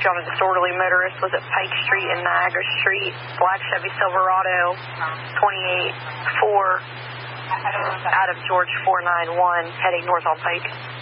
Found a disorderly motorist was at Pike Street and Niagara Street. Black Chevy Silverado, 28-4, out of George 491, heading north on Pike.